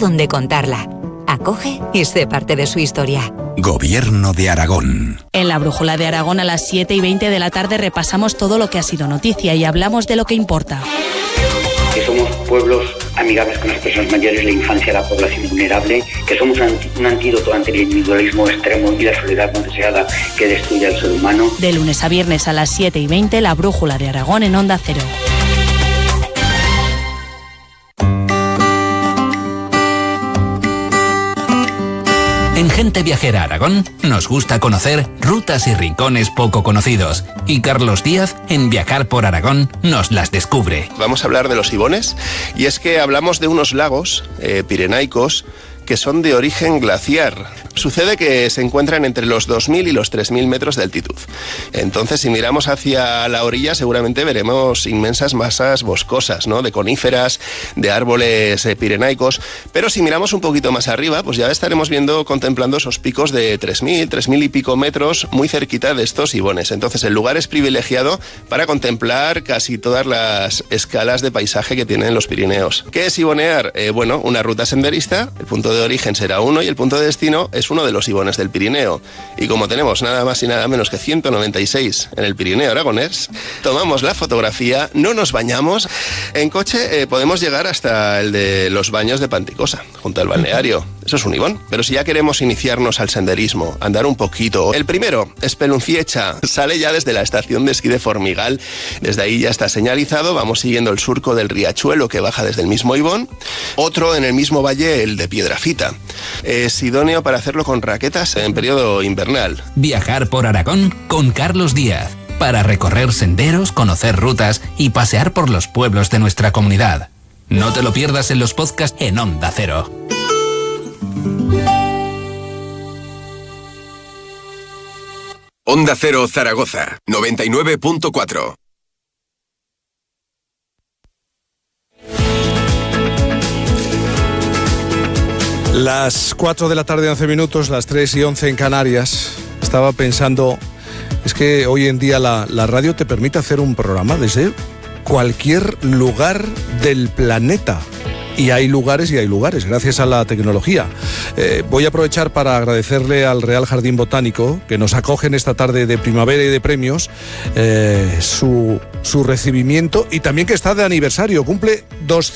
donde contarla. Acoge y sé parte de su historia. Gobierno de Aragón. En la Brújula de Aragón a las 7:20 de la tarde repasamos todo lo que ha sido noticia y hablamos de lo que importa. Que somos pueblos amigables con las personas mayores, la infancia, la población vulnerable, que somos un antídoto ante el individualismo extremo y la soledad no deseada que destruye al ser humano. De lunes a viernes a las 7:20, la Brújula de Aragón en Onda Cero. En Gente Viajera Aragón nos gusta conocer rutas y rincones poco conocidos. Y Carlos Díaz, en Viajar por Aragón, nos las descubre. Vamos a hablar de los Ibones, y es que hablamos de unos lagos pirenaicos que son de origen glaciar. Sucede que se encuentran entre los 2.000 y los 3.000 metros de altitud. Entonces, si miramos hacia la orilla, seguramente veremos inmensas masas boscosas, ¿no? De coníferas, de árboles pirenaicos. Pero si miramos un poquito más arriba, pues ya estaremos contemplando esos picos de 3.000 y pico metros muy cerquita de estos Ibones. Entonces, el lugar es privilegiado para contemplar casi todas las escalas de paisaje que tienen los Pirineos. ¿Qué es ibonear? Bueno, una ruta senderista. El punto de origen será uno y el punto de destino es uno de los Ibones del Pirineo. Y como tenemos nada más y nada menos que 196 en el Pirineo aragonés, tomamos la fotografía, no nos bañamos. En coche podemos llegar hasta el de los Baños de Panticosa, junto al balneario. Eso es un Ibón. Pero si ya queremos iniciarnos al senderismo, andar un poquito, el primero, Espelunciecha, sale ya desde la estación de esquí de Formigal. Desde ahí ya está señalizado, vamos siguiendo el surco del riachuelo que baja desde el mismo Ibón. Otro en el mismo valle, el de Piedrafita. Es idóneo para hacerlo con raquetas en periodo invernal. Viajar por Aragón con Carlos Díaz, para recorrer senderos, conocer rutas y pasear por los pueblos de nuestra comunidad. No te lo pierdas en los podcasts en Onda Cero. Onda Cero Zaragoza, 99.4. Las 4 de la tarde, 11 minutos, las 3:11 en Canarias. Estaba pensando, es que hoy en día la radio te permite hacer un programa desde cualquier lugar del planeta. Y hay lugares, gracias a la tecnología. Voy a aprovechar para agradecerle al Real Jardín Botánico, que nos acoge en esta tarde de primavera y de premios, su recibimiento, y también que está de aniversario, cumple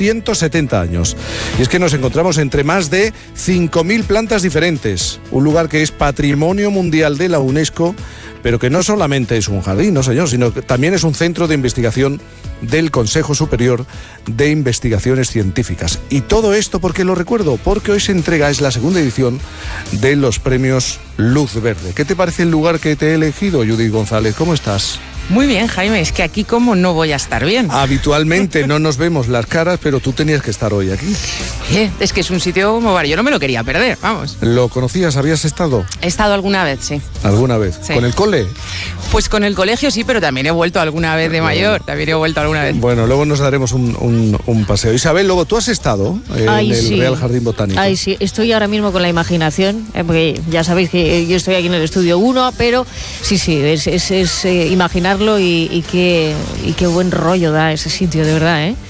270 años. Y es que nos encontramos entre más de 5.000 plantas diferentes, un lugar que es Patrimonio Mundial de la UNESCO, pero que no solamente es un jardín, no señor, sino que también es un centro de investigación del Consejo Superior de Investigaciones Científicas. Y todo esto, ¿por qué lo recuerdo? Porque hoy se entrega, es la segunda edición de los premios Luz Verde. ¿Qué te parece el lugar que te he elegido, Judith González? ¿Cómo estás? Muy bien, Jaime, es que aquí como no voy a estar bien. Habitualmente no nos vemos las caras, pero tú tenías que estar hoy aquí. Es que es un sitio como varios, yo no me lo quería perder, vamos. ¿Lo conocías? ¿Habías estado? He estado alguna vez, sí. ¿Alguna vez? Sí. ¿Con el cole? Pues con el colegio sí, pero también he vuelto alguna vez de mayor, también he vuelto alguna vez. Bueno, luego nos daremos un paseo. Isabel, luego tú has estado en el Real Jardín Botánico. Ay, sí, estoy ahora mismo con la imaginación, porque ya sabéis que yo estoy aquí en el estudio 1, pero sí, es imaginarlo y qué buen rollo da ese sitio, de verdad, ¿eh?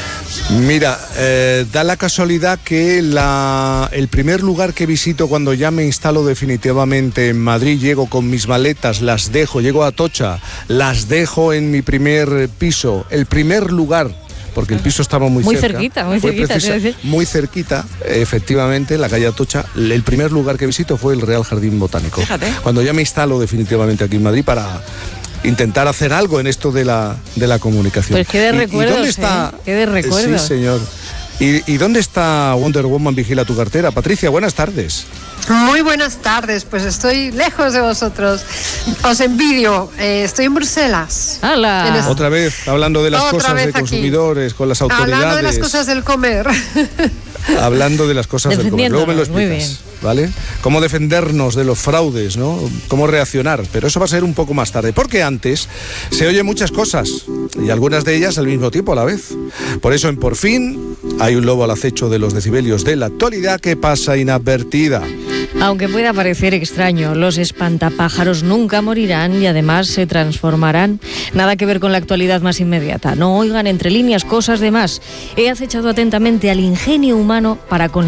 Mira, da la casualidad que el primer lugar que visito cuando ya me instalo definitivamente en Madrid, llego con mis maletas, las dejo, llego a Atocha, las dejo en mi primer piso, el primer lugar, porque el piso estaba muy cerca. Muy cerquita, efectivamente, en la calle Atocha. El primer lugar que visito fue el Real Jardín Botánico. Fíjate. Cuando ya me instalo definitivamente aquí en Madrid para intentar hacer algo en esto de la comunicación. Pues qué de recuerdos, ¿Y dónde está? Qué de recuerdos. Sí, señor. ¿Y dónde está Wonder Woman Vigila tu cartera? Patricia, buenas tardes. Muy buenas tardes, pues estoy lejos de vosotros. Os envidio, estoy en Bruselas. ¡Hala! Otra vez, hablando de las cosas de consumidores, con las autoridades. Hablando de las cosas del comer. Hablando de las cosas del comer. Luego me lo explicas. Muy bien. ¿Vale? Cómo defendernos de los fraudes, ¿no? Cómo reaccionar, pero eso va a ser un poco más tarde, porque antes se oyen muchas cosas y algunas de ellas al mismo tiempo a la vez. Por eso en Por Fin hay un lobo al acecho de los decibelios de la actualidad que pasa inadvertida. Aunque pueda parecer extraño, los espantapájaros nunca morirán y además se transformarán. Nada que ver con la actualidad más inmediata. No oigan entre líneas cosas de más. He acechado atentamente al ingenio humano para con